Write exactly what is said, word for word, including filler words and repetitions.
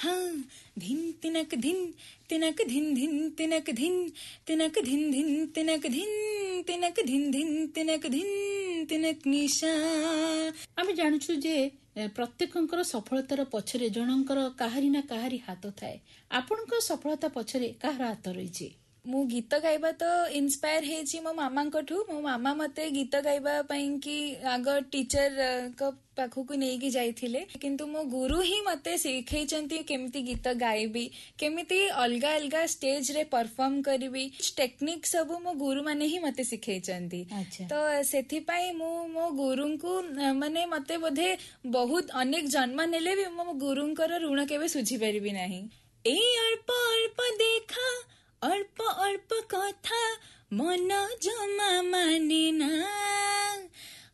हाँ धिन तिनक धिन तिनक धिन धिन तिनक धिन तिनक धिन धिन तिनक धिन तिनक धिन धिन तिनक धिन तिनक निशा। आमे जानुछु जे प्रत्येकଙ୍କର ସଫଳତାର ପଛରେ ଜଣଙ୍କର କାହାରି ନା କାହାରି ହାତ ଥାଏ। ଆପଣଙ୍କ ସଫଳତା ପଛରେ କାହାର ହାତ ରହିଛି? ମୁଁ ଗୀତ ଗାଇବା ତ ଇନ୍ସପାୟାର ହେଇଛି ମୋ ମାମାଙ୍କଠୁ। ମୋ ମାମା ମତେ ଗୀତ ଗାଇବା ପାଇଁ କି ଆଗ ଟିଚରଙ୍କ ପାଖକୁ ନେଇକି ଯାଇଥିଲେ, କିନ୍ତୁ ମୋ ଗୁରୁ ହିଁ ମତେ ଶିଖେଇଛନ୍ତି କେମିତି ଗୀତ ଗାଇବି, କେମିତି ଅଲଗା ଅଲଗା ଷ୍ଟେଜରେ ପରଫର୍ମ କରିବି। ଟେକ୍ନିକ ସବୁ ମୋ ଗୁରୁ ମାନେ ହିଁ ମତେ ଶିଖେଇଛନ୍ତି। ତ ସେଥିପାଇଁ ମୁଁ ମୋ ଗୁରୁଙ୍କୁ ମାନେ ମତେ ବୋଧେ ବହୁତ ଅନେକ ଜନ୍ମ ନେଲେ ବି ମୋ ଗୁରୁଙ୍କର ଋଣ କେବେ ସୁଝି ପାରିବି ନାହିଁ। ଏଇ ଅଳ୍ପ ଅଳ୍ପ ଦେଖା ଅଳ୍ପ ଅଳ୍ପ କଥା ମନ ଜମା ମାନେ ନା,